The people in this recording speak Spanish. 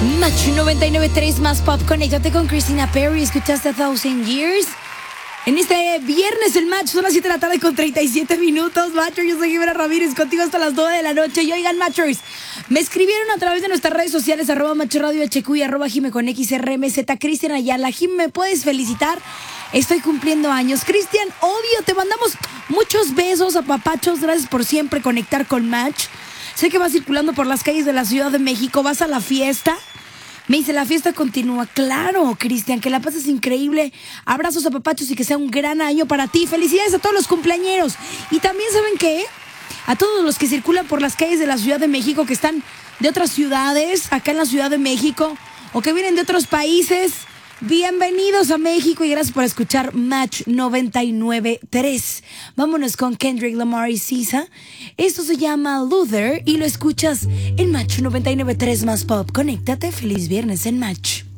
Match 99.3 más pop. Conéctate con Christina Perri. Escuchaste A Thousand Years. En este viernes el Match son las 7 de la tarde con 37 minutos. Matchers, yo soy Jimena Ramírez, contigo hasta las 9 de la noche. Y oigan, Matchers, me escribieron a través de nuestras redes sociales, @MatchRadioHQ y @Jime con XRMZ. Cristian Ayala, Jim, ¿me puedes felicitar? Estoy cumpliendo años. Cristian, obvio, te mandamos muchos besos, apapachos. Gracias por siempre conectar con Match. Sé que vas circulando por las calles de la Ciudad de México, vas a la fiesta. Me dice, la fiesta continúa. Claro, Cristian, que la pases increíble. Abrazos, apapachos y que sea un gran año para ti. Felicidades a todos los cumpleañeros. Y también, ¿saben qué? A todos los que circulan por las calles de la Ciudad de México, que están de otras ciudades, acá en la Ciudad de México, o que vienen de otros países. Bienvenidos a México y gracias por escuchar Match 99.3. Vámonos con Kendrick Lamar y SZA. Esto se llama Luther y lo escuchas en Match 99.3 más pop. Conéctate, feliz viernes en Match.